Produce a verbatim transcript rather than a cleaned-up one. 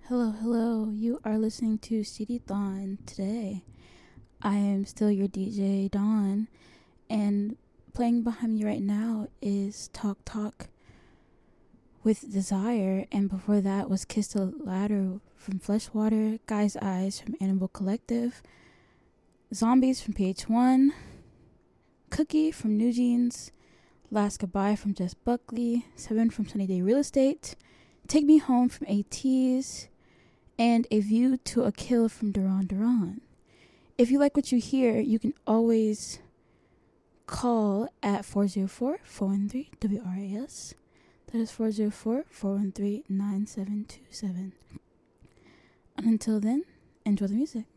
Hello, hello. You are listening to C D Thon today. I am still your D J, Dawn, and playing behind me right now is Talk Talk with Desire, and before that was Kiss the Ladder from Fleshwater, Guy's Eyes from Animal Collective, Zombies from P H one, Cookie from New Jeans, Last Goodbye from Jess Buckley, Seven from Sunny Day Real Estate, Take Me Home from ATEEZ, and A View to a Kill from Duran Duran. If you like what you hear, you can always call at four oh four, four one three, W R A S. That is four oh four, four one three, nine seven two seven. And until then, enjoy the music.